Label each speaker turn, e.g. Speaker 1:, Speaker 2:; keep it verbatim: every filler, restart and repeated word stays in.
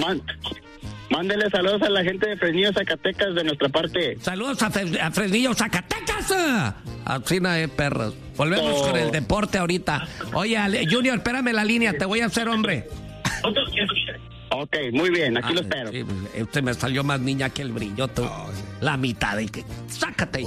Speaker 1: Man, mándele saludos a la gente de Fresnillo, Zacatecas, de nuestra parte.
Speaker 2: Saludos a, Fe, a Fresnillo, Zacatecas. Así no hay perros. Volvemos
Speaker 1: Oh.
Speaker 2: con el deporte ahorita. Oye, Ale, Junior, espérame la línea, te voy a hacer hombre.
Speaker 1: Ok, muy bien, aquí
Speaker 2: Ah,
Speaker 1: lo espero.
Speaker 2: Sí, este me salió más niña que el brillo, tú. La mitad de que... Sácate.